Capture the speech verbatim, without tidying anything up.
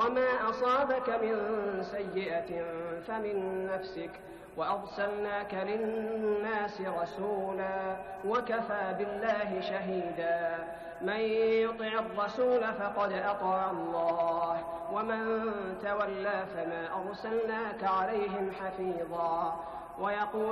وما أصابك من سيئة فمن نفسك وأرسلناك للناس رسولا وكفى بالله شهيدا. من يطع الرسول فقد أطاع الله ومن تولى فما أرسلناك عليهم حفيظا. ويقول